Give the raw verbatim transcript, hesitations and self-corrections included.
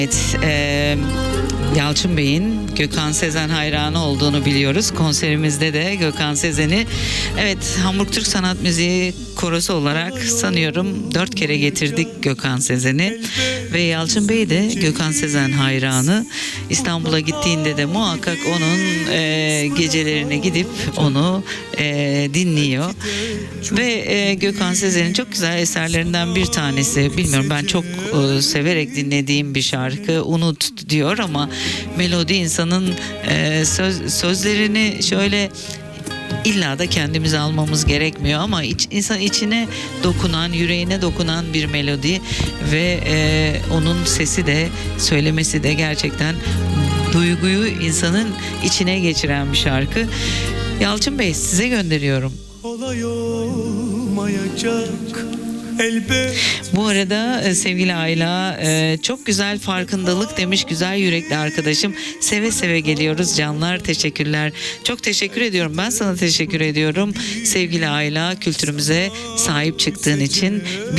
Evet, e, Yalçın Bey'in Gökhan Sezen hayranı olduğunu biliyoruz. Konserimizde de Gökhan Sezen'i, evet, Hamburg Türk Sanat Müziği Korosu olarak sanıyorum dört kere getirdik Gökhan Sezen'i. Ve Yalçın Bey de Gökhan Sezen hayranı. İstanbul'a gittiğinde de muhakkak onun e, gecelerine gidip onu e, dinliyor. Ve e, Gökhan Sezen'in çok güzel eserlerinden bir tanesi, bilmiyorum, ben çok e, severek dinlediğim bir şarkı, Unut diyor ama melodi insanın e, söz, sözlerini şöyle illa da kendimize almamız gerekmiyor ama iç, insan içine dokunan, yüreğine dokunan bir melodi ve e, onun sesi de, söylemesi de gerçekten duyguyu insanın içine geçiren bir şarkı. Yalçın Bey, size gönderiyorum. Kolay olmayacak elbet. Bu arada e, sevgili Ayla, e, çok güzel farkındalık demiş güzel yürekli arkadaşım. Seve seve geliyoruz canlar, teşekkürler. Çok teşekkür ediyorum. Ben sana teşekkür ediyorum sevgili Ayla, kültürümüze sahip çıktığın için.